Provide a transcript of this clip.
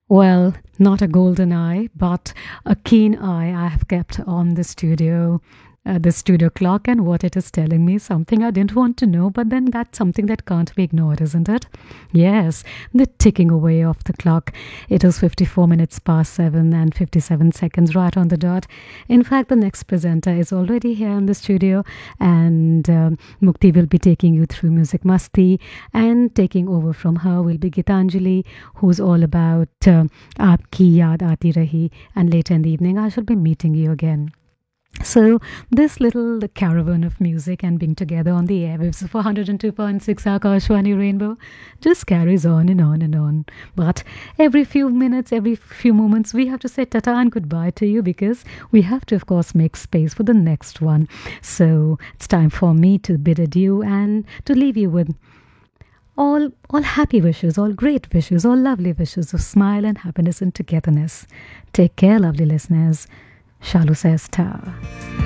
Well, not a golden eye, but a keen eye I have kept on the studio clock and what it is telling me. Something I didn't want to know, but then that's something that can't be ignored, isn't it? Yes, the ticking away of the clock. It is 54 minutes past 7 and 57 seconds right on the dot. In fact, the next presenter is already here in the studio, and Mukti will be taking you through Music Masti, and taking over from her will be Gitanjali, who's all about Aapki Yaad Aati Rahi, and later in the evening I shall be meeting you again. So, this little caravan of music and being together on the airwaves of 102.6 Akashwani Rainbow just carries on and on and on. But every few minutes, every few moments, we have to say tata and goodbye to you because we have to, of course, make space for the next one. So, it's time for me to bid adieu and to leave you with all happy wishes, all great wishes, all lovely wishes of smile and happiness and togetherness. Take care, lovely listeners. Shalu says ta.